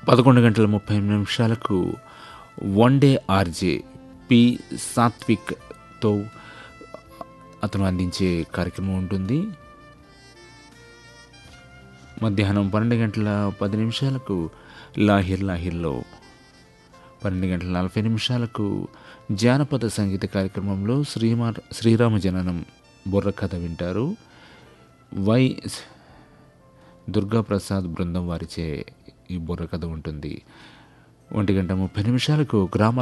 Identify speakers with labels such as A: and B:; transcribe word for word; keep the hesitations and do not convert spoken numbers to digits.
A: పదకొండు గంటల ముప్పై నిమిషాలకు వన్ డే ఆర్జే పి సాత్విక్తో అతను అందించే కార్యక్రమం ఉంటుంది. మధ్యాహ్నం పన్నెండు గంటల పది నిమిషాలకు లాహిర్ లాహిర్లో, పన్నెండు గంటల నలభై నిమిషాలకు జానపద సంగీత కార్యక్రమంలో శ్రీమా శ్రీరామ జననం బుర్ర కథ వింటారు. వై దుర్గాప్రసాద్ బృందం వారిచే ఈ బుర్ర కథ ఉంటుంది. ఒంటి గంట ముప్పై నిమిషాలకు గ్రామ